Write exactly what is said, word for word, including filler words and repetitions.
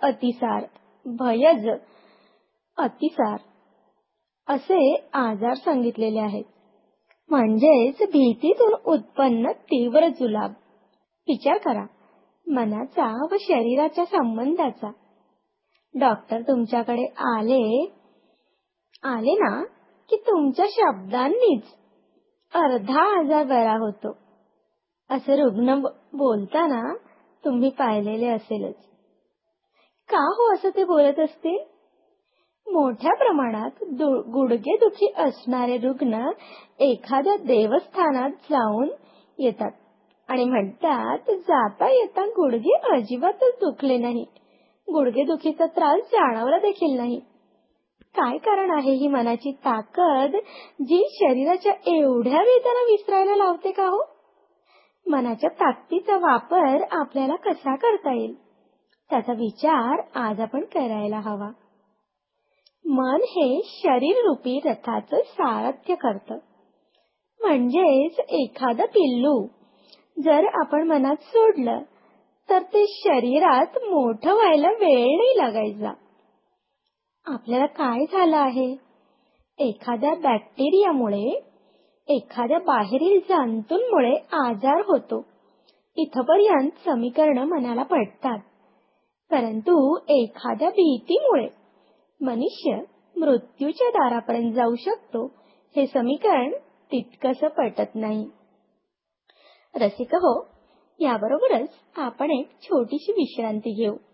अतिसार, भयज, अतिसार असे आजार सांगितलेले आहेत. म्हणजेच भीतीतून उत्पन्न तीव्र जुलाब. विचार करा मनाचा व शरीराच्या संबंधाचा. डॉक्टर तुमच्याकडे आले आले ना की तुमच्या शब्दांनीच अर्धा आजार बरा होतो असे रुग्ण बोलताना तुम्ही पाहिलेले असेलच. का हो असं ते बोलत असतील? मोठ्या प्रमाणात गुडघेदुखी असणारे रुग्ण एखाद्या देवस्थानात जाऊन येतात आणि म्हणतात जाता येता गुडघे अजिबातच दुखले नाही, गुडघेदुखीचा त्रास जाणवला देखील नाही. काय कारण आहे ही मनाची ताकद जी शरीराच्या एवढ्या वेदना विसरायला लावते का हो? मनाच्या ताकदीचा वापर आपल्याला कसा करता येईल त्याचा विचार आज आपण करायला हवा. मन हे शरीर रूपी रथाचं सारथ्य करतं. म्हणजेच एखादं पिल्लू जर आपण मनात सोडलं तर ते शरीरात मोठं व्हायला वेळ नाही लागायचा. आपल्याला काय झालं आहे? एखाद्या बॅक्टेरियामुळे, एखाद्या बाहेरील जंतूंमुळे आजार होतो. इथपर्यंत समीकरण मनाला पटतात. परंतु एखाद्या भीतीमुळे मनुष्य मृत्यूच्या दारापर्यंत जाऊ शकतो हे समीकरण तितकंसं पटत नाही. रसिक हो, याबरोबरच आपण एक छोटीशी विश्रांती घेऊ.